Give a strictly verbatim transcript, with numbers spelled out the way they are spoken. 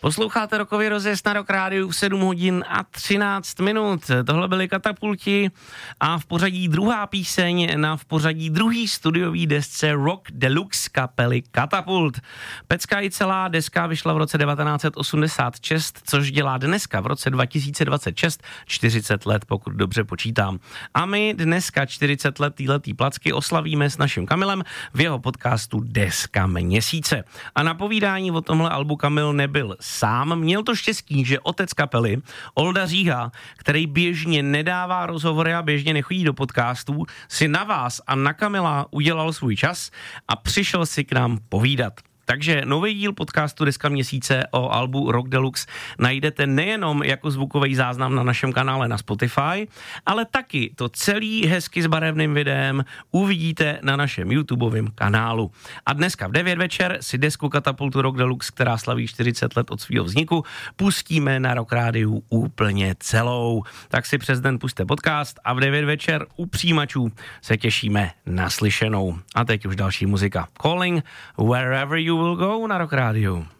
Posloucháte rokový rozjezd na Rock Rádiu v sedm hodin a třináct minut. Tohle byly Katapulti a v pořadí druhá píseň na v pořadí druhý studiový desce Rock Deluxe kapely Katapult. Pecka i celá deska vyšla v roce devatenáct set osmdesát šest, což dělá dneska v roce dva tisíce dvacet šest čtyřicet let, pokud dobře počítám. A my dneska čtyřicet let týhletý placky oslavíme s naším Kamilem v jeho podcastu Deska měsíce. A na povídání o tomhle albu Kamil nebyl sám. Měl to štěstí, že otec kapely, Olda Říha, který běžně nedává rozhovory a běžně nechodí do podcastů, si na vás a na Kamila udělal svůj čas a přišel si k nám povídat. Takže nový díl podcastu Deska měsíce o albu Rock Deluxe najdete nejenom jako zvukový záznam na našem kanále na Spotify, ale taky to celý hezky s barevným videem uvidíte na našem YouTubeovém kanálu. A dneska v devět večer si desku Katapultu Rock Deluxe, která slaví čtyřicet let od svého vzniku, pustíme na Rock Rádiu úplně celou. Tak si přes den puste podcast a v devět večer u přijímačů se těšíme na slyšenou. A teď už další muzika. Calling Wherever You Will Go na Rock Rádiu.